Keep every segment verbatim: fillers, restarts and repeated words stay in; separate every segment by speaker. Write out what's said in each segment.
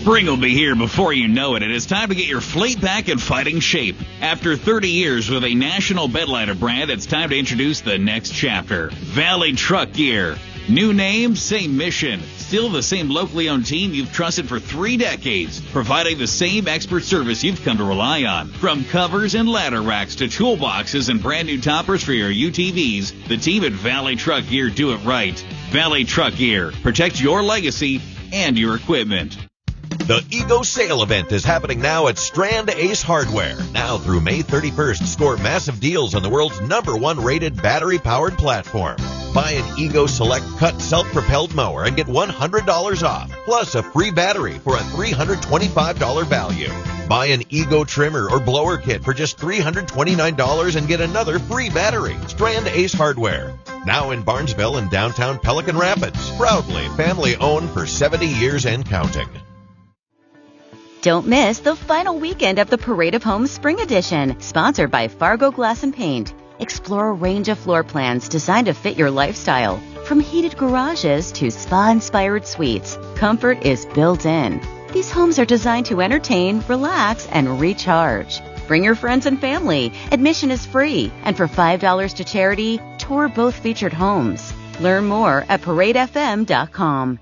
Speaker 1: Spring will be here before you know it, and it's time to get your fleet back in fighting shape. After thirty years with a national bedliner brand, it's time to introduce the next chapter. Valley Truck Gear. New name, same mission. Still the same locally owned team you've trusted for three decades, providing the same expert service you've come to rely on. From covers and ladder racks to toolboxes and brand new toppers for your U T Vs, the team at Valley Truck Gear do it right. Valley Truck Gear. Protect your legacy and your equipment.
Speaker 2: The Ego Sale event is happening now at Strand Ace Hardware. Now through May thirty-first, score massive deals on the world's number one rated battery-powered platform. Buy an Ego Select Cut self-propelled mower and get one hundred dollars off, plus a free battery for a three hundred twenty-five dollars value. Buy an Ego trimmer or blower kit for just three hundred twenty-nine dollars and get another free battery. Strand Ace Hardware. Now in Barnesville and downtown Pelican Rapids. Proudly family-owned for seventy years and counting.
Speaker 3: Don't miss the final weekend of the Parade of Homes Spring Edition, sponsored by Fargo Glass and Paint. Explore a range of floor plans designed to fit your lifestyle. From heated garages to spa-inspired suites, comfort is built in. These homes are designed to entertain, relax, and recharge. Bring your friends and family. Admission is free. And for five dollars to charity, tour both featured homes. Learn more at parade f m dot com.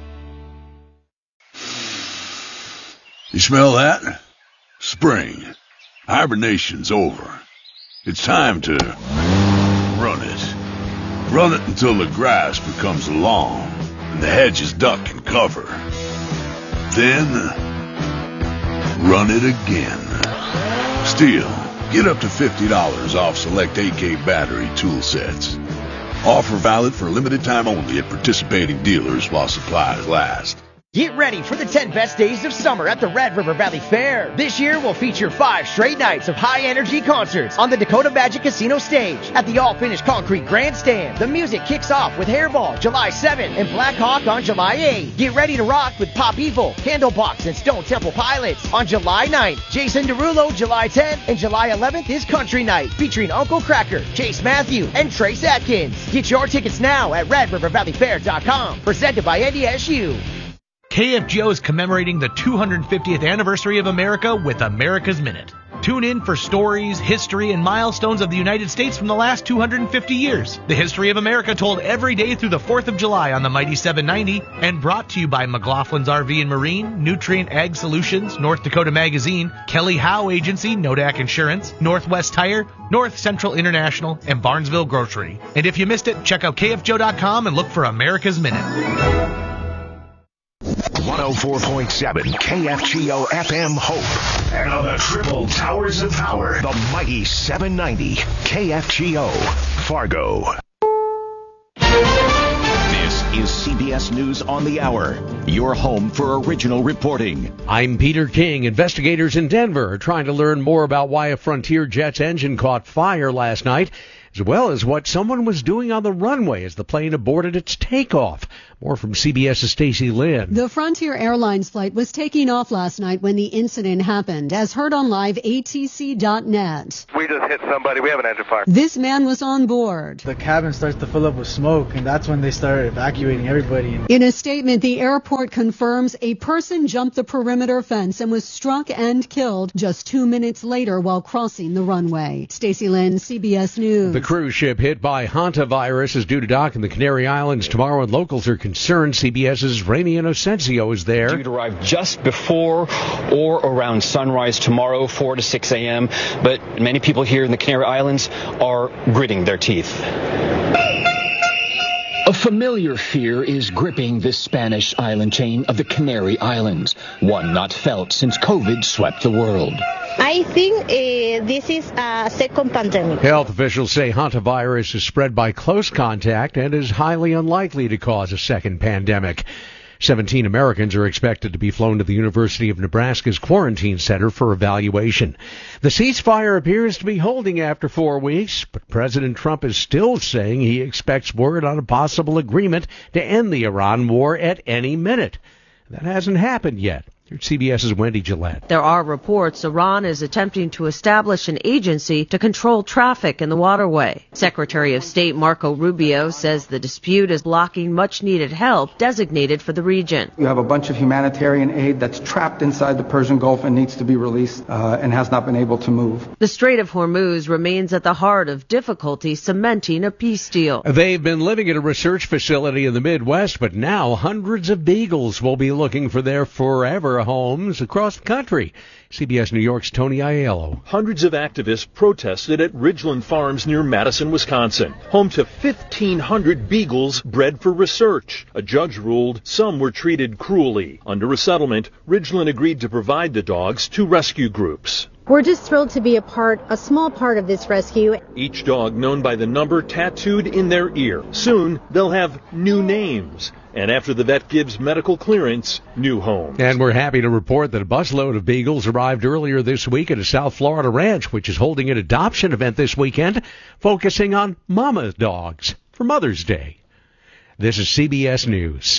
Speaker 4: You smell that? Spring. Hibernation's over. It's time to run it. Run it until the grass becomes lawn and the hedges duck and cover. Then, run it again. Still, get up to fifty dollars off select A K battery tool sets. Offer valid for a limited time only at participating dealers while supplies last.
Speaker 5: Get ready for the ten best days of summer at the Red River Valley Fair. This year will feature five straight nights of high-energy concerts on the Dakota Magic Casino stage at the all-finished concrete grandstand. The music kicks off with Hairball July seventh and Black Hawk on July eighth. Get ready to rock with Pop Evil, Candlebox, and Stone Temple Pilots on July ninth. Jason Derulo July tenth, and July eleventh is Country Night featuring Uncle Cracker, Chase Matthew, and Trace Atkins. Get your tickets now at red river valley fair dot com. Presented by N D S U.
Speaker 6: K F G O is commemorating the two hundred fiftieth anniversary of America with America's Minute. Tune in for stories, history, and milestones of the United States from the last two hundred fifty years. The history of America told every day through the fourth of July on the Mighty seven ninety, and brought to you by McLaughlin's R V and Marine, Nutrient Ag Solutions, North Dakota Magazine, Kelly Howe Agency, Nodak Insurance, Northwest Tire, North Central International, and Barnesville Grocery. And if you missed it, check out K F G O dot com and look for America's Minute.
Speaker 7: one oh four point seven K F G O F M Hope. And on the triple towers of power, the mighty seven ninety K F G O Fargo. This is C B S News on the Hour, your home for original reporting.
Speaker 8: I'm Peter King. Investigators in Denver are trying to learn more about why a Frontier jet's engine caught fire last night, as well as what someone was doing on the runway as the plane aborted its takeoff. More from CBS's Stacy Lynn.
Speaker 9: The Frontier Airlines flight was taking off last night when the incident happened, as heard on live A T C dot net.
Speaker 10: We just hit somebody. We have an engine fire.
Speaker 9: This man was on board.
Speaker 11: The cabin starts to fill up with smoke, and that's when they start evacuating everybody.
Speaker 9: In a statement, the airport confirms a person jumped the perimeter fence and was struck and killed just two minutes later while crossing the runway. Stacy Lynn, C B S News.
Speaker 8: The cruise ship hit by hantavirus is due to dock in the Canary Islands tomorrow, and locals are concerned. CBS's Raimi Inocencio is there.
Speaker 12: Due to arrive just before or around sunrise tomorrow, four to six a.m., but many people here in the Canary Islands are gritting their teeth.
Speaker 13: A familiar fear is gripping the Spanish island chain of the Canary Islands, one not felt since COVID swept the world.
Speaker 14: I think uh, this is a second pandemic.
Speaker 8: Health officials say hantavirus is spread by close contact and is highly unlikely to cause a second pandemic. Seventeen Americans are expected to be flown to the University of Nebraska's quarantine center for evaluation. The ceasefire appears to be holding after four weeks, but President Trump is still saying he expects word on a possible agreement to end the Iran war at any minute. That hasn't happened yet. Here's CBS's Wendy Gillette.
Speaker 15: There are reports Iran is attempting to establish an agency to control traffic in the waterway. Secretary of State Marco Rubio says the dispute is blocking much-needed help designated for the region.
Speaker 16: You have a bunch of humanitarian aid that's trapped inside the Persian Gulf and needs to be released uh, and has not been able to move.
Speaker 15: The Strait of Hormuz remains at the heart of difficulty cementing a peace deal.
Speaker 8: They've been living at a research facility in the Midwest, but now hundreds of beagles will be looking for their forever homes across the country. C B S New York's Tony Aiello.
Speaker 17: Hundreds of activists protested at Ridgeland Farms near Madison, Wisconsin, home to fifteen hundred beagles bred for research. A judge ruled some were treated cruelly. Under a settlement, Ridgeland agreed to provide the dogs to rescue groups.
Speaker 18: We're just thrilled to be a part, a small part of this rescue.
Speaker 17: Each dog known by the number tattooed in their ear. Soon, they'll have new names. And after the vet gives medical clearance, new homes.
Speaker 8: And we're happy to report that a busload of beagles arrived earlier this week at a South Florida ranch, which is holding an adoption event this weekend, focusing on mama dogs for Mother's Day. This is C B S News.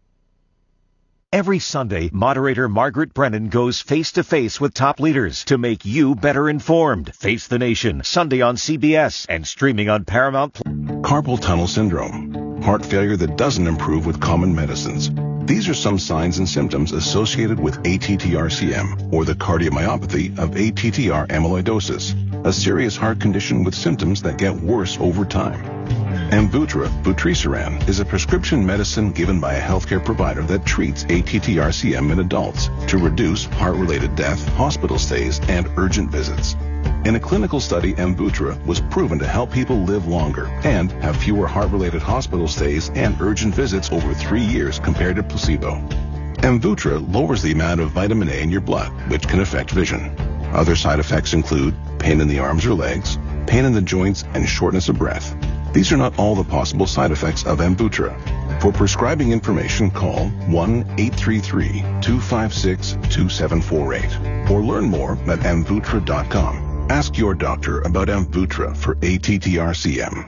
Speaker 7: Every Sunday, moderator Margaret Brennan goes face-to-face with top leaders to make you better informed. Face the Nation, Sunday on C B S and streaming on Paramount Plus.
Speaker 19: Carpal tunnel syndrome, heart failure that doesn't improve with common medicines. These are some signs and symptoms associated with A T T R C M, or the cardiomyopathy of A T T R amyloidosis, a serious heart condition with symptoms that get worse over time. Amvuttra, vutrisiran, is a prescription medicine given by a healthcare provider that treats A T T R C M in adults to reduce heart-related death, hospital stays, and urgent visits. In a clinical study, Amvuttra was proven to help people live longer and have fewer heart-related hospital stays and urgent visits over three years compared to placebo. Amvuttra lowers the amount of vitamin A in your blood, which can affect vision. Other side effects include pain in the arms or legs, pain in the joints, and shortness of breath. These are not all the possible side effects of Amvuttra. For prescribing information, call one eight three three, two five six, two seven four eight or learn more at amvuttra dot com. Ask your doctor about Amvuttra for A T T R C M.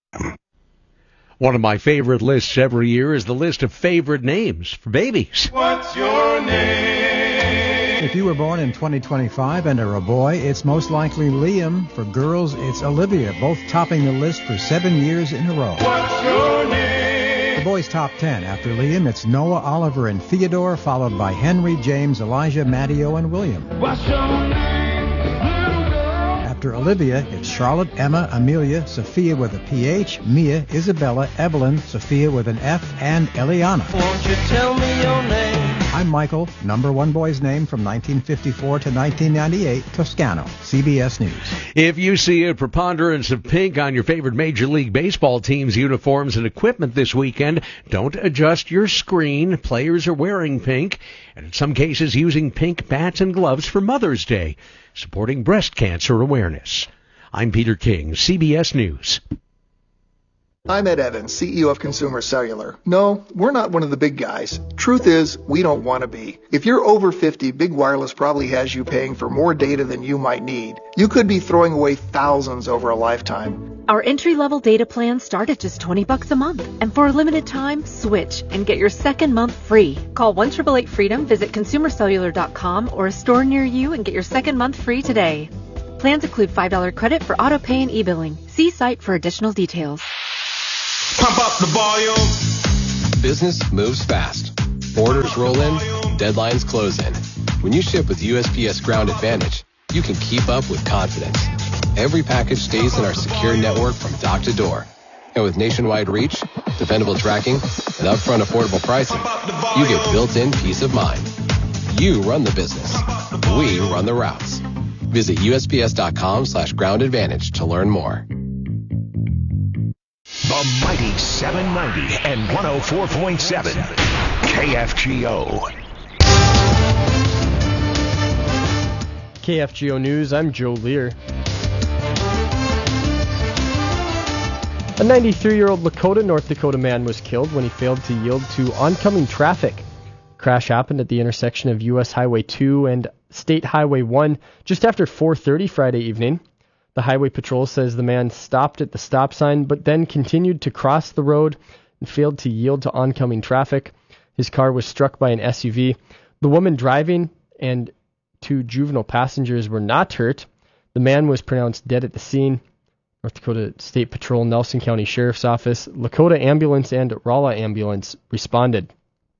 Speaker 8: One of my favorite lists every year is the list of favorite names for babies.
Speaker 20: What's your name?
Speaker 21: If you were born in twenty twenty-five and are a boy, it's most likely Liam. For girls, it's Olivia, both topping the list for seven years in a row.
Speaker 20: What's your name?
Speaker 21: The boys' top ten. After Liam, it's Noah, Oliver, and Theodore, followed by Henry, James, Elijah, Matteo, and William.
Speaker 20: What's your name?
Speaker 21: After Olivia, it's Charlotte, Emma, Amelia, Sophia with a P H, Mia, Isabella, Evelyn, Sophia with an F, and Eliana.
Speaker 20: Won't you tell me your name?
Speaker 21: I'm Michael, number one boy's name from nineteen fifty-four to nineteen ninety-eight, Toscano, C B S News.
Speaker 8: If you see a preponderance of pink on your favorite Major League Baseball team's uniforms and equipment this weekend, don't adjust your screen. Players are wearing pink, and in some cases using pink bats and gloves for Mother's Day, supporting breast cancer awareness. I'm Peter King, C B S News.
Speaker 22: I'm Ed Evans, C E O of Consumer Cellular. No, we're not one of the big guys. Truth is, we don't want to be. If you're over fifty, Big Wireless probably has you paying for more data than you might need. You could be throwing away thousands over a lifetime.
Speaker 23: Our entry-level data plans start at just twenty bucks a month. And for a limited time, switch and get your second month free. Call one eight eight eight freedom, visit consumer cellular dot com or a store near you and get your second month free today. Plans include five dollars credit for auto pay and e-billing. See site for additional details.
Speaker 20: Pump up the volume.
Speaker 24: Business moves fast. Orders roll in, deadlines close in. When you ship with U S P S Ground Advantage, you can keep up with confidence. Every package stays in our secure network from dock to door. And with nationwide reach, dependable tracking, and upfront affordable pricing, you get built-in peace of mind. You run the business. We run the routes. Visit U S P S dot com slash ground advantage to learn more.
Speaker 7: The Mighty seven ninety and one oh four point seven K F G O.
Speaker 25: K F G O News, I'm Joe Lear. A ninety-three-year-old Lakota, North Dakota man was killed when he failed to yield to oncoming traffic. The crash happened at the intersection of U S Highway two and State Highway one just after four thirty Friday evening. The highway patrol says the man stopped at the stop sign but then continued to cross the road and failed to yield to oncoming traffic. His car was struck by an S U V. The woman driving and two juvenile passengers were not hurt. The man was pronounced dead at the scene. North Dakota State Patrol, Nelson County Sheriff's Office, Lakota Ambulance, and Rolla Ambulance responded.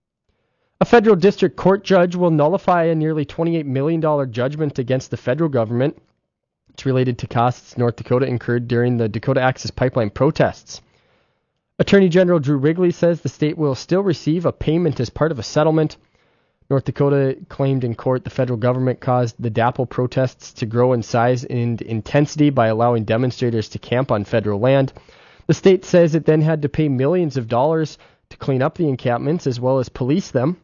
Speaker 25: A federal district court judge will nullify a nearly twenty-eight million dollars judgment against the federal government. It's related to costs North Dakota incurred during the Dakota Access Pipeline protests. Attorney General Drew Wrigley says the state will still receive a payment as part of a settlement. North Dakota claimed in court the federal government caused the D A P L protests to grow in size and intensity by allowing demonstrators to camp on federal land. The state says it then had to pay millions of dollars to clean up the encampments as well as police them.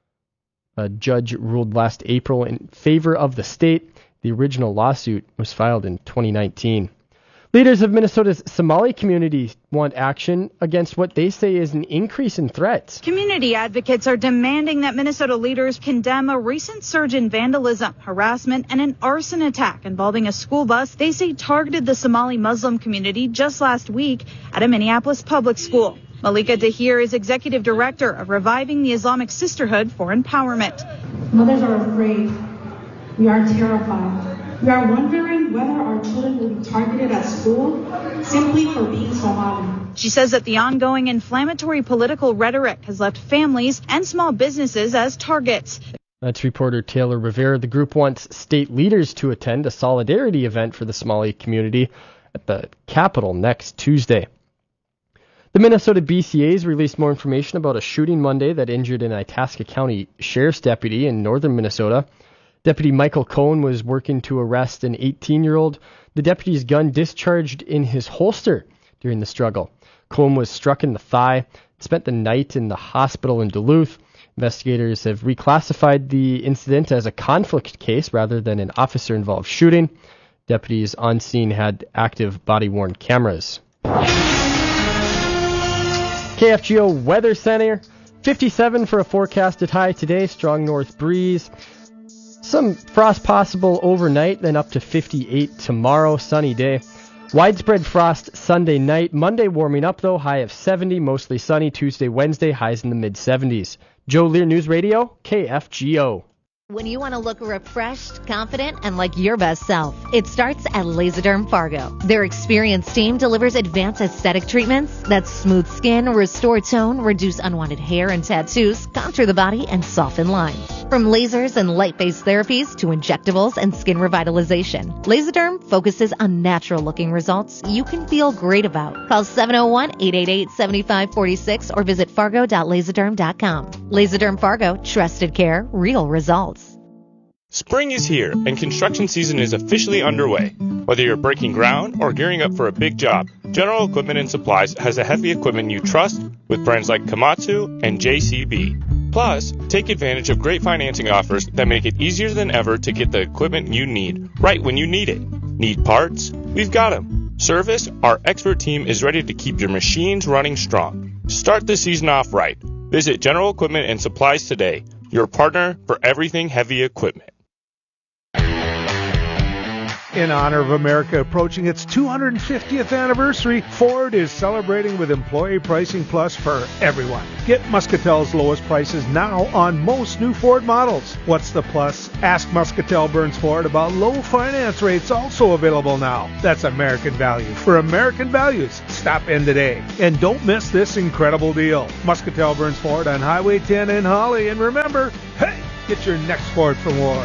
Speaker 25: A judge ruled last April in favor of the state. The original lawsuit was filed in twenty nineteen. Leaders of Minnesota's Somali community want action against what they say is an increase in threats.
Speaker 1: Community advocates are demanding that Minnesota leaders condemn a recent surge in vandalism, harassment, and an arson attack involving a school bus they say targeted the Somali Muslim community just last week at a Minneapolis public school. Malika Tahir is executive director of Reviving the Islamic Sisterhood for Empowerment.
Speaker 2: Mothers are afraid. We are terrified. We are wondering whether our children will be targeted at school simply for being Somali.
Speaker 1: She says that the ongoing inflammatory political rhetoric has left families and small businesses as targets.
Speaker 25: That's reporter Taylor Rivera. The group wants state leaders to attend a solidarity event for the Somali community at the Capitol next Tuesday. The Minnesota B C As released more information about a shooting Monday that injured an Itasca County Sheriff's deputy in northern Minnesota. Deputy Michael Cohn was working to arrest an eighteen-year-old. The deputy's gun discharged in his holster during the struggle. Cohn was struck in the thigh, spent the night in the hospital in Duluth. Investigators have reclassified the incident as a conflict case rather than an officer-involved shooting. Deputies on scene had active body-worn cameras. K F G O Weather Center, fifty-seven for a forecasted high today, strong north breeze. Some frost possible overnight, then up to fifty-eight tomorrow, sunny day. Widespread frost Sunday night. Monday warming up though, high of seventy, mostly sunny. Tuesday, Wednesday, highs in the mid seventies. Joe Lear News Radio, K F G O.
Speaker 3: When you want to look refreshed, confident, and like your best self, it starts at Laserderm Fargo. Their experienced team delivers advanced aesthetic treatments that smooth skin, restore tone, reduce unwanted hair and tattoos, contour the body, and soften lines. From lasers and light-based therapies to injectables and skin revitalization, Laserderm focuses on natural-looking results you can feel great about. Call seven oh one, eight eight eight, seven five four six or visit fargo dot laserderm dot com. Laserderm Fargo, trusted care, real results.
Speaker 4: Spring is here, and construction season is officially underway. Whether you're breaking ground or gearing up for a big job, General Equipment and Supplies has the heavy equipment you trust with brands like Komatsu and J C B. Plus, take advantage of great financing offers that make it easier than ever to get the equipment you need right when you need it. Need parts? We've got them. Service? Our expert team is ready to keep your machines running strong. Start the season off right. Visit General Equipment and Supplies today, your partner for everything heavy equipment.
Speaker 5: In honor of America approaching its two hundred fiftieth anniversary, Ford is celebrating with Employee Pricing Plus for everyone. Get Muscatel's lowest prices now on most new Ford models. What's the plus? Ask Muscatel Burns Ford about low finance rates also available now. That's American value for American values. Stop in today. And don't miss this incredible deal. Muscatel Burns Ford on Highway ten in Holly. And remember, hey, get your next Ford from Ward.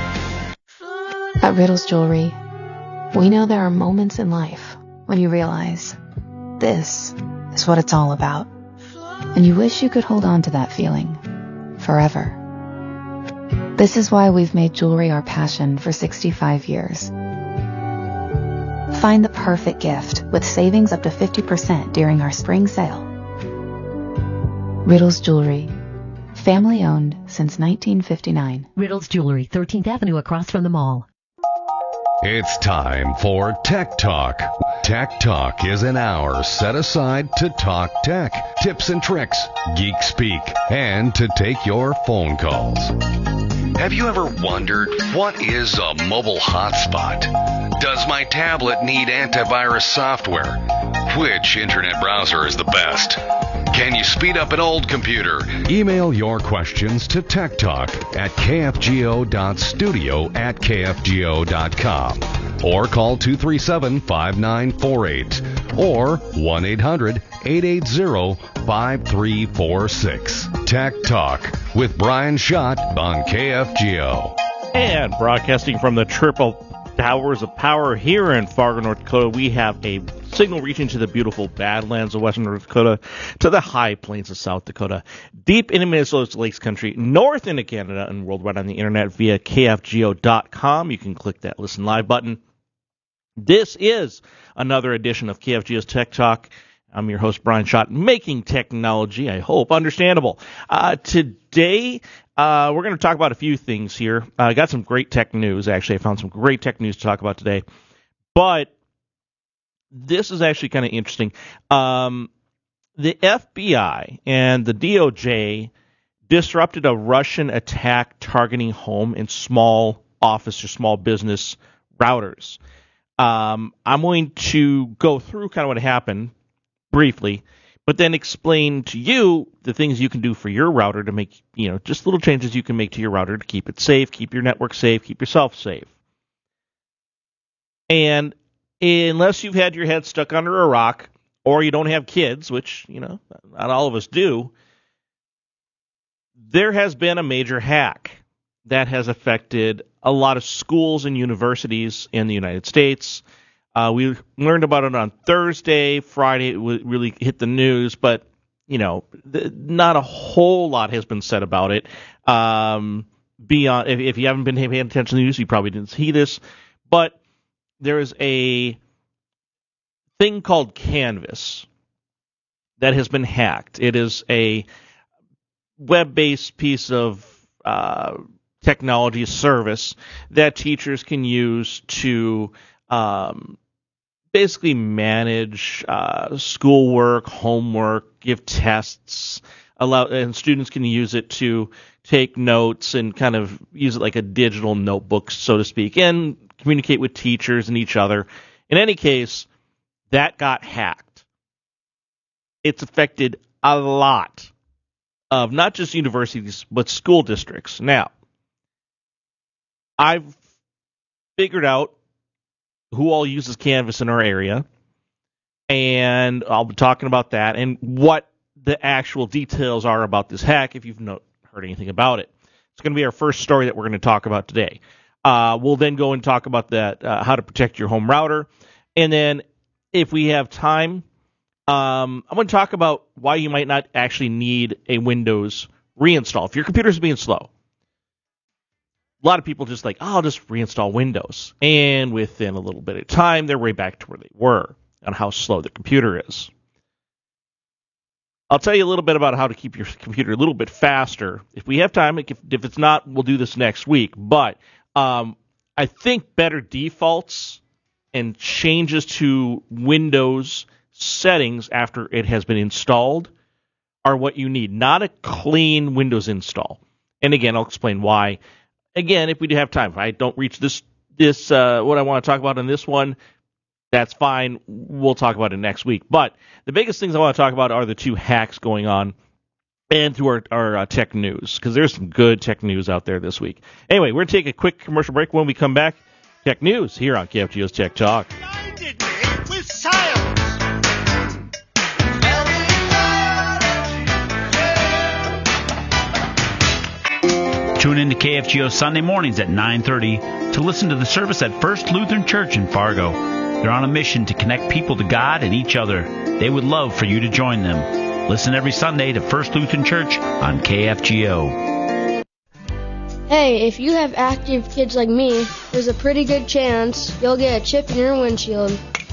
Speaker 26: At Riddles Jewelry, we know there are moments in life when you realize this is what it's all about. And you wish you could hold on to that feeling forever. This is why we've made jewelry our passion for sixty-five years. Find the perfect gift with savings up to fifty percent during our spring sale. Riddles Jewelry, family owned since nineteen fifty-nine.
Speaker 27: Riddles Jewelry, thirteenth Avenue across from the mall.
Speaker 28: It's time for Tech Talk. Tech Talk is an hour set aside to talk tech, tips and tricks, geek speak, and to take your phone calls. Have you ever wondered, what is a mobile hotspot? Does my tablet need antivirus software? Which internet browser is the best? Can you speed up an old computer? Email your questions to Tech Talk at kfgo.studio at kfgo.com or call two three seven, five nine four eight or one eight hundred, eight eight zero, five three four six. Tech Talk with Brian Schott on K F G O.
Speaker 6: And broadcasting from the Triple Towers of Power here in Fargo, North Dakota, we have a signal reaching to the beautiful Badlands of western North Dakota, to the high plains of South Dakota, deep into Minnesota's Lakes Country, north into Canada, and worldwide on the internet via K F G O dot com. You can click that Listen Live button. This is another edition of K F G O's Tech Talk. I'm your host, Brian Schott, making technology, I hope, understandable. Uh, today, uh, we're going to talk about a few things here. I uh, got some great tech news, actually. I found some great tech news to talk about today. But this is actually kind of interesting. Um, the F B I and the D O J disrupted a Russian attack targeting home and small office or small business routers. Um, I'm going to go through kind of what happened briefly, but then explain to you the things you can do for your router to make, you know, just little changes you can make to your router to keep it safe, keep your network safe, keep yourself safe. And unless you've had your head stuck under a rock or you don't have kids, which, you know, not all of us do, there has been a major hack that has affected a lot of schools and universities in the United States. Uh, we learned about it on Thursday. Friday, it w- really hit the news, but, you know, th- not a whole lot has been said about it. Um, beyond, if, if you haven't been paying attention to the news, you probably didn't see this. But there is a thing called Canvas that has been hacked. It is a web-based piece of uh, technology service that teachers can use to um, basically manage uh, schoolwork, homework, give tests, allow, and students can use it to take notes and kind of use it like a digital notebook, so to speak, and communicate with teachers and each other. In any case, that got hacked. It's affected a lot of not just universities, but school districts. Now, I've figured out who all uses Canvas in our area, and I'll be talking about that and what the actual details are about this hack if you've not heard anything about it. It's going to be our first story that we're going to talk about today. Uh, we'll then go and talk about that, uh, how to protect your home router, and then if we have time, um, I'm going to talk about why you might not actually need a Windows reinstall. If your computer's being slow, a lot of people just like, oh, I'll just reinstall Windows. And within a little bit of time, they're way back to where they were on how slow the computer is. I'll tell you a little bit about how to keep your computer a little bit faster. If we have time, if, if it's not, we'll do this next week. But um, I think better defaults and changes to Windows settings after it has been installed are what you need, not a clean Windows install. And again, I'll explain why. Again, if we do have time, if I don't reach this, this uh, what I want to talk about in this one, that's fine. We'll talk about it next week. But the biggest things I want to talk about are the two hacks going on and through our, our uh, tech news, because there's some good tech news out there this week. Anyway, we're going to take a quick commercial break. When we come back, tech news here on K F G O's Tech Talk.
Speaker 20: With science.
Speaker 9: Tune in to K F G O Sunday mornings at nine thirty to listen to the service at First Lutheran Church in Fargo. They're on a mission to connect people to God and each other. They would love for you to join them. Listen every Sunday to First Lutheran Church on K F G O.
Speaker 10: Hey, if you have active kids like me, there's a pretty good chance you'll get a chip in your windshield.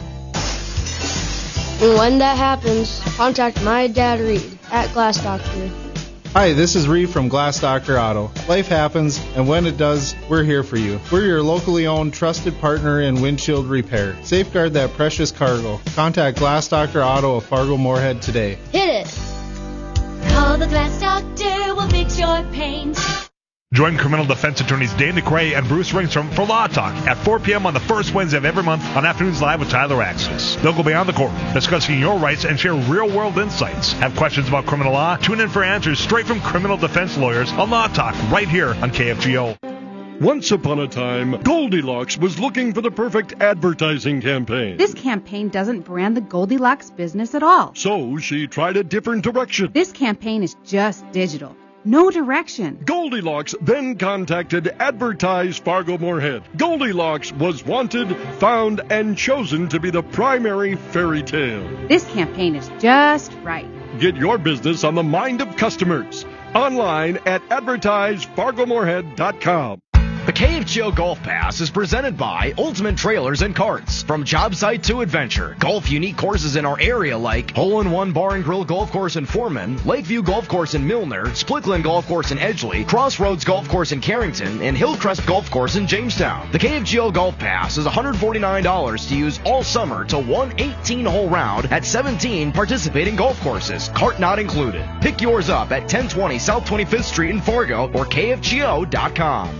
Speaker 10: And when that happens, contact my dad Reed at Glass Doctor.
Speaker 11: Hi, this is Reed from Glass Doctor Auto. Life happens, and when it does, we're here for you. We're your locally owned, trusted partner in windshield repair. Safeguard that precious cargo. Contact Glass Doctor Auto of Fargo Moorhead today.
Speaker 10: Hit it!
Speaker 12: Call the Glass Doctor, we'll fix your paint. Join criminal defense attorneys Dane DeCray and Bruce Ringstrom for Law Talk at four p.m. on the first Wednesday of every month on Afternoons Live with Tyler Axis. They'll go beyond the court, discussing your rights and share real-world insights. Have questions about criminal law? Tune in for answers straight from criminal defense lawyers on Law Talk right here on K F G O.
Speaker 13: Once upon a time, Goldilocks was looking for the perfect advertising campaign.
Speaker 14: This campaign doesn't brand the Goldilocks business at all.
Speaker 13: So she tried a different direction.
Speaker 14: This campaign is just digital. No direction.
Speaker 13: Goldilocks then contacted Advertise Fargo Moorhead. Goldilocks was wanted, found, and chosen to be the primary fairy tale.
Speaker 14: This campaign is just right.
Speaker 13: Get your business on the mind of customers. Online at advertise fargo moorhead dot com.
Speaker 15: The K F G O Golf Pass is presented by Ultimate Trailers and Carts. From job site to adventure, golf unique courses in our area like Hole-in-One Bar and Grill Golf Course in Foreman, Lakeview Golf Course in Milner, Splickland Golf Course in Edgeley, Crossroads Golf Course in Carrington, and Hillcrest Golf Course in Jamestown. The K F G O Golf Pass is one hundred forty-nine dollars to use all summer to one eighteen-hole round at seventeen participating golf courses, cart not included. Pick yours up at ten twenty South twenty-fifth Street in Fargo or K F G O dot com.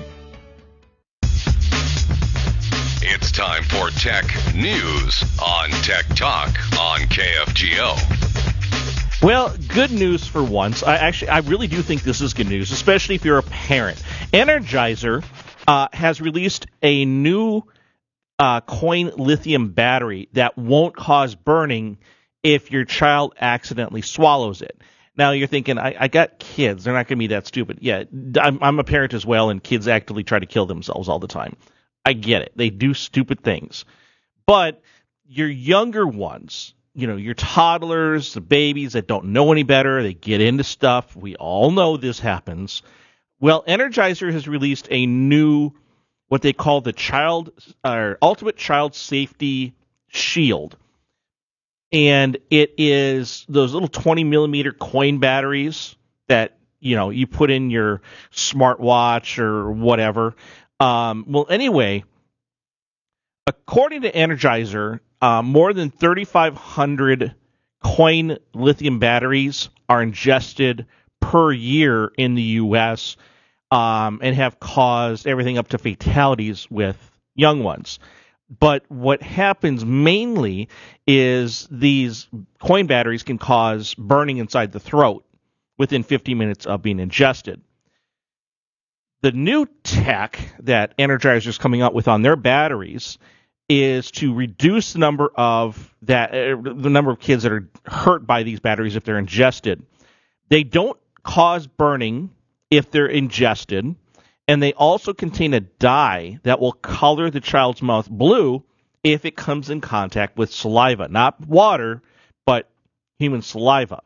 Speaker 28: It's time for Tech News on Tech Talk on K F G O.
Speaker 6: Well, good news for once. I actually, I really do think this is good news, especially if you're a parent. Energizer uh, has released a new uh, coin lithium battery that won't cause burning if your child accidentally swallows it. Now, you're thinking, I, I got kids. They're not going to be that stupid. Yeah, I'm, I'm a parent as well, and kids actively try to kill themselves all the time. I get it. They do stupid things. But your younger ones, you know, your toddlers, the babies that don't know any better, they get into stuff. We all know this happens. Well, Energizer has released a new, what they call the child, uh, Ultimate Child Safety Shield. And it is those little twenty millimeter coin batteries that, you know, you put in your smartwatch or whatever. Um, well, anyway, according to Energizer, uh, more than thirty-five hundred coin lithium batteries are ingested per year in the U S um, and have caused everything up to fatalities with young ones. But what happens mainly is these coin batteries can cause burning inside the throat within fifty minutes of being ingested. The new tech that Energizer is coming out with on their batteries is to reduce the number of that uh, the number of kids that are hurt by these batteries if they're ingested. They don't cause burning if they're ingested, and they also contain a dye that will color the child's mouth blue if it comes in contact with saliva, not water, but human saliva.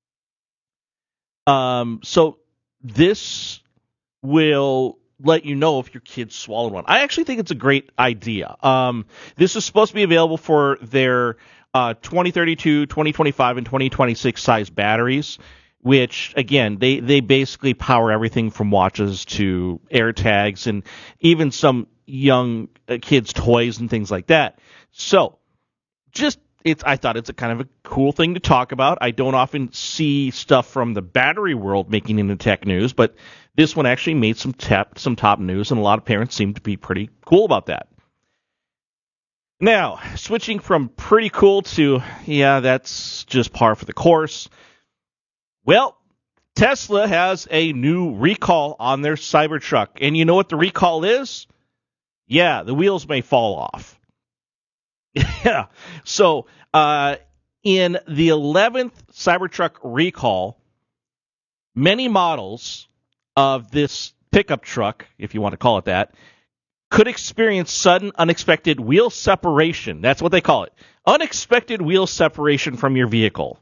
Speaker 6: Um, so this will let you know if your kid swallowed one. I actually think it's a great idea. Um, this is supposed to be available for their uh, twenty thirty-two, twenty twenty-five, and twenty twenty-six size batteries, which, again, they, they basically power everything from watches to AirTags and even some young uh, kids' toys and things like that. So just it's I thought it's a kind of a cool thing to talk about. I don't often see stuff from the battery world making into tech news, but this one actually made some tap, some top news, and a lot of parents seem to be pretty cool about that. Now, switching from pretty cool to, yeah, that's just par for the course. Well, Tesla has a new recall on their Cybertruck, and you know what the recall is? Yeah, the wheels may fall off. Yeah, so uh, in the eleventh Cybertruck recall, many models of this pickup truck, if you want to call it that, could experience sudden, unexpected wheel separation. That's what they call it. Unexpected wheel separation from your vehicle.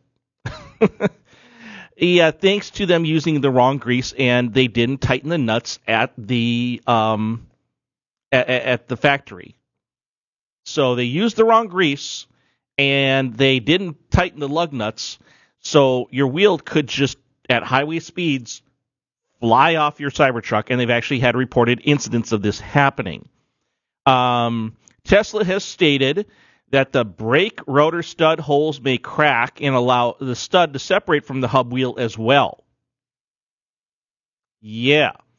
Speaker 6: Yeah, thanks to them using the wrong grease, and they didn't tighten the nuts at the um, at, at the factory. So they used the wrong grease, and they didn't tighten the lug nuts, so your wheel could just, at highway speeds, fly off your Cybertruck, and they've actually had reported incidents of this happening. Um, Tesla has stated that the brake rotor stud holes may crack and allow the stud to separate from the hub wheel as well. Yeah.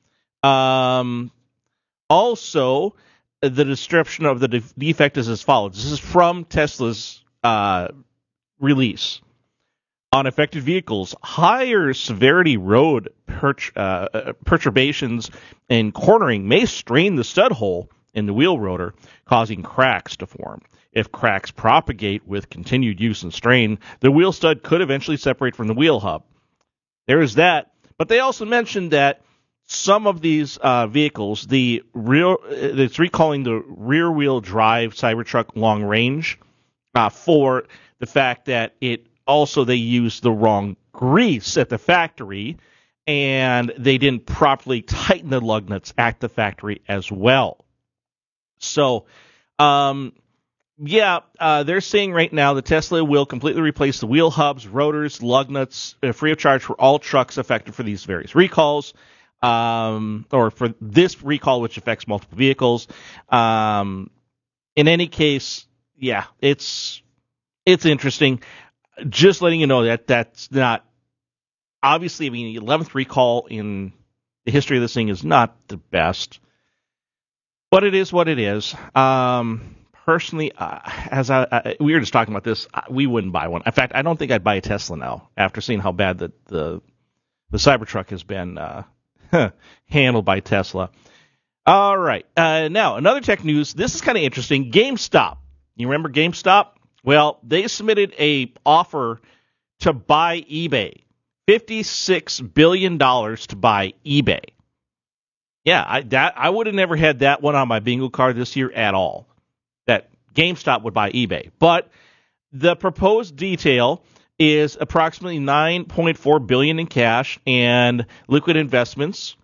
Speaker 6: Um, also, the description of the de- defect is as follows. This is from Tesla's uh, release. On affected vehicles, higher severity road perch, uh, perturbations and cornering may strain the stud hole in the wheel rotor, causing cracks to form. If cracks propagate with continued use and strain, the wheel stud could eventually separate from the wheel hub. There is that. But they also mentioned that some of these uh, vehicles, the rear, it's recalling the rear-wheel drive Cybertruck long range uh, for the fact that it also they used the wrong grease at the factory, and they didn't properly tighten the lug nuts at the factory as well. So, um, yeah, uh, they're saying right now the Tesla will completely replace the wheel hubs, rotors, lug nuts, uh, free of charge for all trucks affected for these various recalls, um, or for this recall, which affects multiple vehicles. Um, in any case, yeah, it's it's interesting. Just letting you know that that's not obviously. I mean, the eleventh recall in the history of this thing is not the best, but it is what it is. Um, personally, uh, as I, I we were just talking about this, we wouldn't buy one. In fact, I don't think I'd buy a Tesla now after seeing how bad the the, the Cybertruck has been uh, handled by Tesla. All right, uh, now another tech news. This is kind of interesting. GameStop. You remember GameStop? Well, they submitted a offer to buy eBay, fifty-six billion dollars to buy eBay. Yeah, I that I would have never had that one on my bingo card this year at all, that GameStop would buy eBay. But the proposed detail is approximately nine point four billion dollars in cash and liquid investments,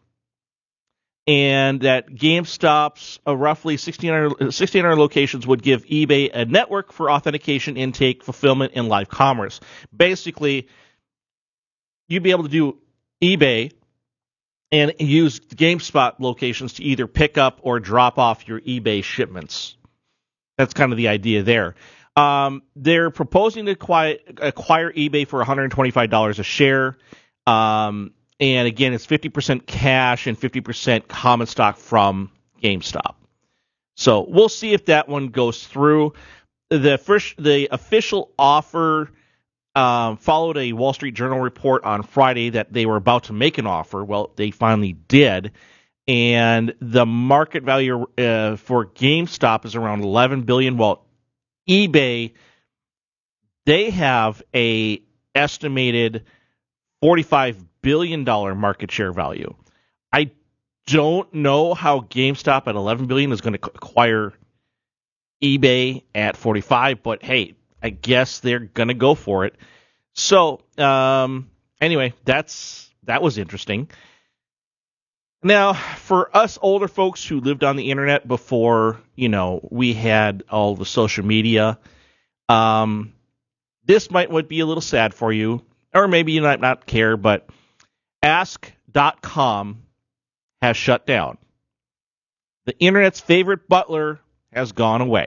Speaker 6: and that GameStop's uh, roughly sixteen hundred locations would give eBay a network for authentication, intake, fulfillment, and live commerce. Basically, you'd be able to do eBay and use GameStop locations to either pick up or drop off your eBay shipments. That's kind of the idea there. Um, they're proposing to acquire, acquire eBay for one hundred twenty-five dollars a share. Um, And again, it's fifty percent cash and fifty percent common stock from GameStop. So we'll see if that one goes through. The first, the official offer um, followed a Wall Street Journal report on Friday that they were about to make an offer. Well, they finally did. And the market value uh, for GameStop is around eleven billion dollars. Well, eBay, they have a estimated forty-five billion dollars market share value. I don't know how GameStop at eleven billion dollars is going to acquire eBay at forty-five, but hey, I guess they're going to go for it. So, um, anyway, that's that was interesting. Now, for us older folks who lived on the internet before, you know, we had all the social media, um, this might would be a little sad for you, or maybe you might not care, but ask dot com has shut down. The internet's favorite butler has gone away.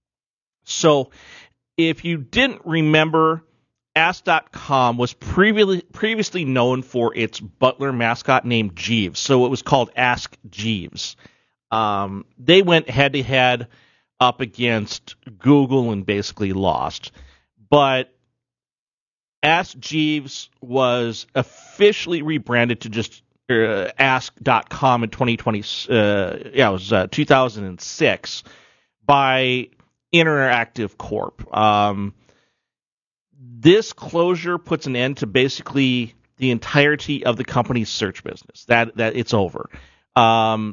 Speaker 6: So if you didn't remember, ask dot com was previously previously known for its butler mascot named Jeeves. So it was called Ask Jeeves. Um, they went head-to-head up against Google and basically lost. But Ask Jeeves was officially rebranded to just uh, ask dot com in twenty twenty. Uh, yeah, it was uh, two thousand six by Interactive Corp. Um, this closure puts an end to basically the entirety of the company's search business. That that it's over. Um,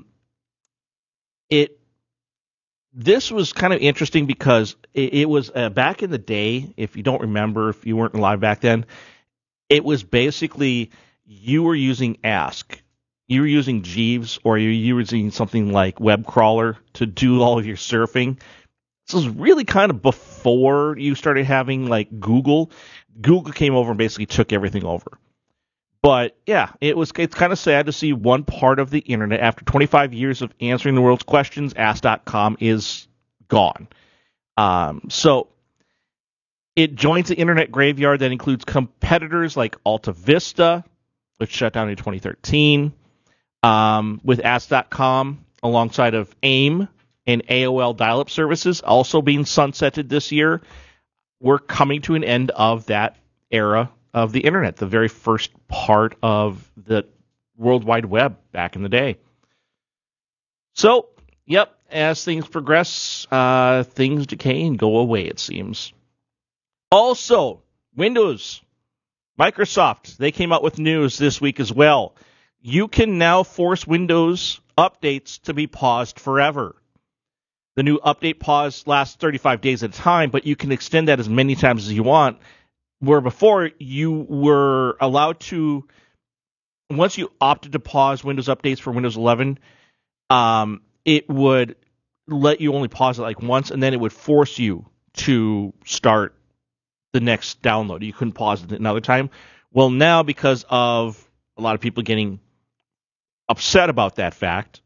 Speaker 6: it. This was kind of interesting because it, it was uh, back in the day, if you don't remember, if you weren't alive back then, it was basically you were using Ask. You were using Jeeves, or you were using something like WebCrawler to do all of your surfing. This was really kind of before you started having like Google. Google came over and basically took everything over. But yeah, it was. It's kind of sad to see one part of the internet after twenty-five years of answering the world's questions. ask dot com is gone. Um, so it joins the internet graveyard that includes competitors like Alta Vista, which shut down in twenty thirteen. um, with Ask dot com alongside of AIM and A O L dial-up services also being sunsetted this year. We're coming to an end of that era of the internet, the very first part of the World Wide Web back in the day. So, yep, as things progress, uh, things decay and go away, it seems. Also, Windows, Microsoft, they came out with news this week as well. You can now force Windows updates to be paused forever. The new update pause lasts thirty-five days at a time, but you can extend that as many times as you want, where before you were allowed to, once you opted to pause Windows updates for Windows eleven, um, it would let you only pause it like once, and then it would force you to start the next download. You couldn't pause it another time. Well, now, because of a lot of people getting upset about that fact,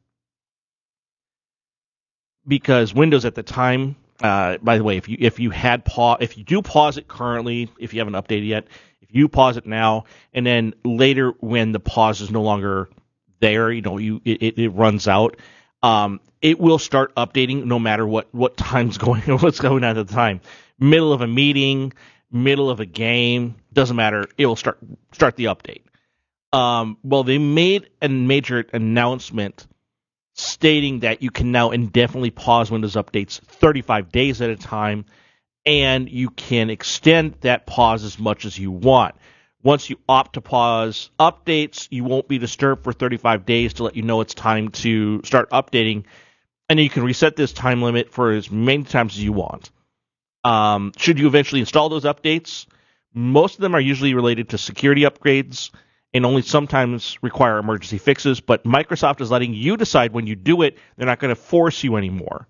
Speaker 6: because Windows at the time, uh, by the way, if you if you had pause, if you do pause it currently, if you haven't updated yet, if you pause it now, and then later when the pause is no longer there, you know, you it, it runs out, um, it will start updating no matter what what time's going or what's going on at the time. Middle of a meeting, middle of a game, doesn't matter. It will start start the update. Um, well, they made a major announcement stating that you can now indefinitely pause Windows updates thirty-five days at a time, and you can extend that pause as much as you want. Once you opt to pause updates, you won't be disturbed for thirty-five days to let you know it's time to start updating, and then you can reset this time limit for as many times as you want. Um, should you eventually install those updates, most of them are usually related to security upgrades and only sometimes require emergency fixes, but Microsoft is letting you decide when you do it. They're not going to force you anymore.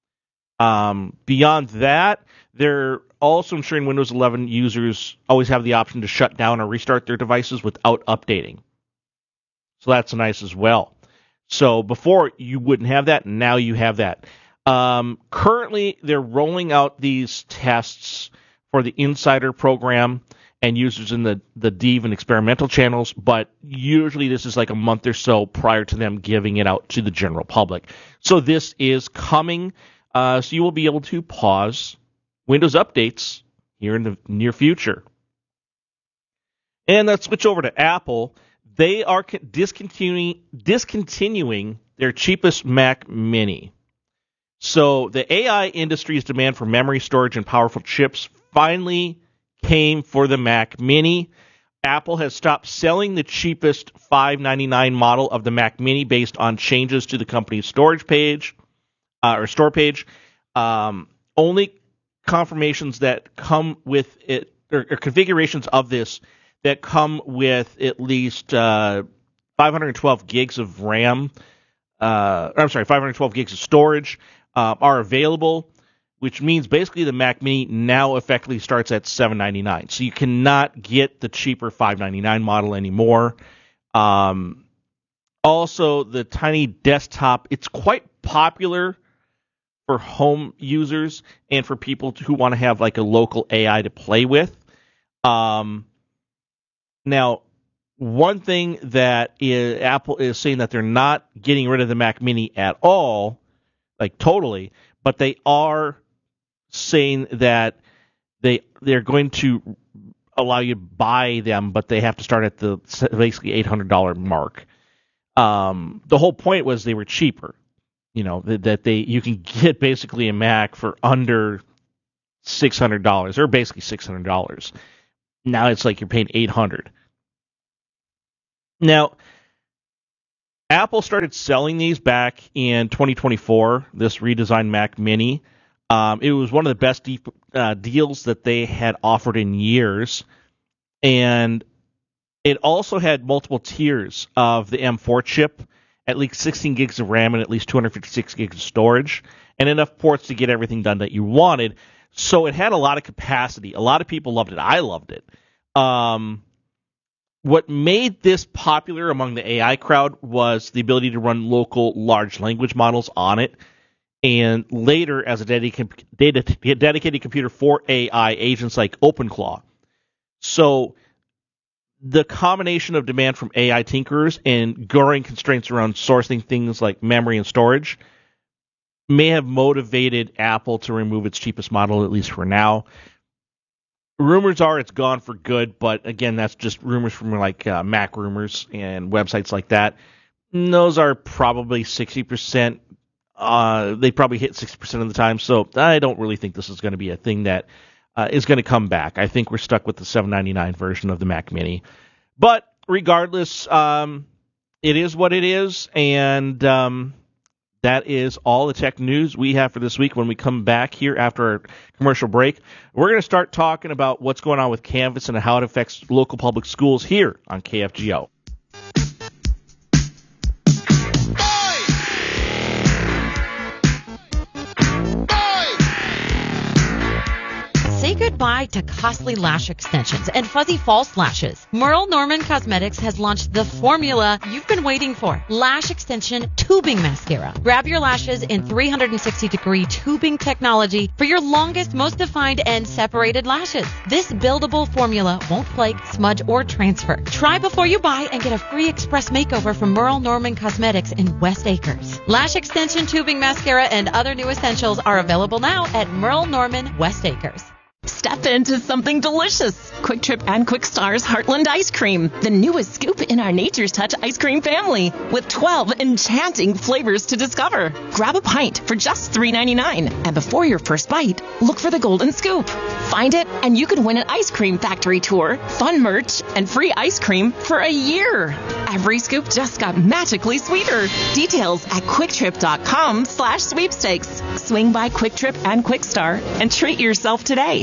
Speaker 6: Um, beyond that, they're also ensuring Windows eleven users always have the option to shut down or restart their devices without updating. So that's nice as well. So before you wouldn't have that, now you have that. Um, currently, they're rolling out these tests for the Insider program and users in the, the Dev and experimental channels, but usually this is like a month or so prior to them giving it out to the general public. So this is coming, uh, so you will be able to pause Windows updates here in the near future. And let's switch over to Apple. They are discontinuing, discontinuing their cheapest Mac Mini. So the A I industry's demand for memory, storage, and powerful chips finally came for the Mac Mini. Apple has stopped selling the cheapest five ninety-nine model of the Mac Mini based on changes to the company's storage page uh, or store page. Um, only confirmations that come with it, or, or configurations of this that come with at least uh, five hundred twelve gigs of RAM. Uh, I'm sorry, five hundred twelve gigs of storage uh, are available, which means basically the Mac Mini now effectively starts at seven ninety-nine. So you cannot get the cheaper five ninety-nine model anymore. Um, also, the tiny desktop, it's quite popular for home users and for people who want to have like a local A I to play with. Um, now, one thing that is, Apple is saying that they're not getting rid of the Mac Mini at all, like totally, but they are saying that they they're going to allow you to buy them, but they have to start at the basically eight hundred dollars mark. Um, the whole point was they were cheaper, you know, that, that they you can get basically a Mac for under six hundred dollars, or basically six hundred dollars. Now it's like you're paying eight hundred dollars. Now, Apple started selling these back in twenty twenty-four, this redesigned Mac Mini. Um, it was one of the best de- uh, deals that they had offered in years, and it also had multiple tiers of the M four chip, at least sixteen gigs of RAM and at least two hundred fifty-six gigs of storage, and enough ports to get everything done that you wanted. So it had a lot of capacity. A lot of people loved it. I loved it. Um, what made this popular among the A I crowd was the ability to run local large language models on it, and later as a dedicated, dedicated computer for A I agents like OpenClaw. So the combination of demand from A I tinkerers and growing constraints around sourcing things like memory and storage may have motivated Apple to remove its cheapest model, at least for now. Rumors are it's gone for good, but again, that's just rumors from like uh, Mac Rumors and websites like that. And those are probably sixty percent. Uh, they probably hit sixty percent of the time, so I don't really think this is going to be a thing that Uh, is going to come back. I think we're stuck with the seven ninety-nine version of the Mac Mini. But regardless, um, it is what it is, and um, that is all the tech news we have for this week. When we come back here after our commercial break, we're going to start talking about what's going on with Canvas and how it affects local public schools here on K F G O.
Speaker 8: Say goodbye to costly lash extensions and fuzzy false lashes. Merle Norman Cosmetics has launched the formula you've been waiting for. Lash Extension Tubing Mascara. Grab your lashes in three sixty degree tubing technology for your longest, most defined, and separated lashes. This buildable formula won't flake, smudge, or transfer. Try before you buy and get a free express makeover from Merle Norman Cosmetics in West Acres. Lash Extension Tubing Mascara and other new essentials are available now at Merle Norman West Acres.
Speaker 16: Step into something delicious. Quick Trip and Quick Star's Heartland Ice Cream, the newest scoop in our Nature's Touch ice cream family, with twelve enchanting flavors to discover. Grab a pint for just three ninety-nine, and before your first bite, look for the golden scoop. Find it, and you could win an ice cream factory tour, fun merch, and free ice cream for a year. Every scoop just got magically sweeter. Details at quicktrip.com slash sweepstakes. Swing by Quick Trip and Quick Star and treat yourself today.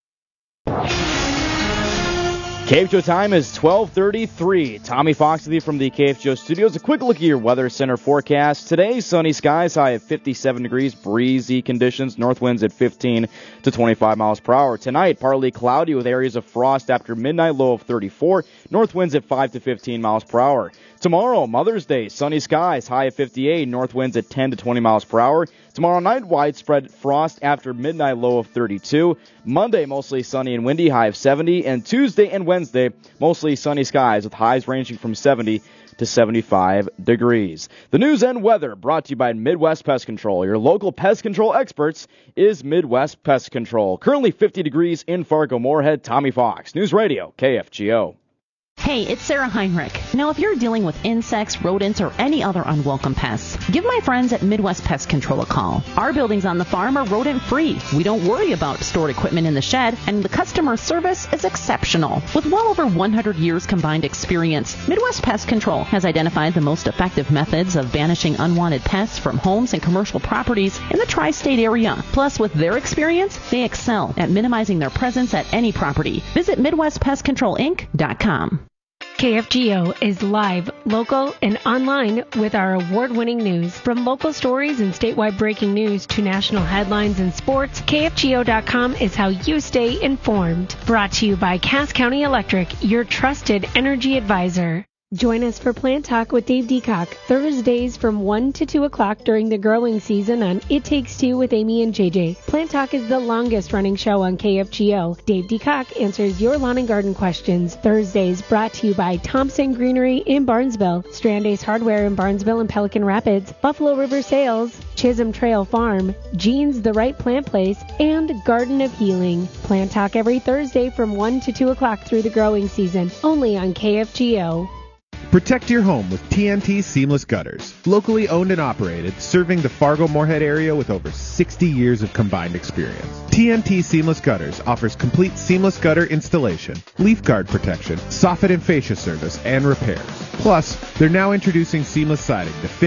Speaker 17: K F G O time is twelve thirty-three. Tommy Fox with you from the K F G O studios. A quick look at your weather center forecast. Today, sunny skies, high at fifty-seven degrees, breezy conditions, north winds at fifteen to twenty-five miles per hour. Tonight, partly cloudy with areas of frost after midnight, low of thirty-four, north winds at five to fifteen miles per hour. Tomorrow, Mother's Day, sunny skies, high at fifty-eight, north winds at ten to twenty miles per hour. Tomorrow night, widespread frost after midnight, low of thirty-two. Monday, mostly sunny and windy, high of seventy. And Tuesday and Wednesday, mostly sunny skies with highs ranging from seventy to seventy-five degrees. The news and weather brought to you by Midwest Pest Control. Your local pest control experts is Midwest Pest Control. Currently fifty degrees in Fargo-Moorhead. Tommy Fox, News Radio, K F G O.
Speaker 18: Hey, it's Sarah Heinrich. Now, if you're dealing with insects, rodents, or any other unwelcome pests, give my friends at Midwest Pest Control a call. Our buildings on the farm are rodent-free. We don't worry about stored equipment in the shed, and the customer service is exceptional. With well over one hundred years combined experience, Midwest Pest Control has identified the most effective methods of banishing unwanted pests from homes and commercial properties in the tri-state area. Plus, with their experience, they excel at minimizing their presence at any property. Visit Midwest Pest Control Inc dot com.
Speaker 19: K F G O is live, local, and online with our award-winning news. From local stories and statewide breaking news to national headlines and sports, K F G O dot com is how you stay informed. Brought to you by Cass County Electric, your trusted energy advisor. Join us for Plant Talk with Dave Deacock, Thursdays from one to two o'clock during the growing season on It Takes Two with Amy and J J. Plant Talk is the longest running show on K F G O. Dave Deacock answers your lawn and garden questions. Thursdays brought to you by Thompson Greenery in Barnesville, Strand Ace Hardware in Barnesville and Pelican Rapids, Buffalo River Sales, Chisholm Trail Farm, Jean's The Right Plant Place, and Garden of Healing. Plant Talk every Thursday from one to two o'clock through the growing season, only on K F G O.
Speaker 21: Protect your home with T N T Seamless Gutters. Locally owned and operated, serving the Fargo-Moorhead area with over sixty years of combined experience. T N T Seamless Gutters offers complete seamless gutter installation, leaf guard protection, soffit and fascia service, and repairs. Plus, they're now introducing seamless siding to finish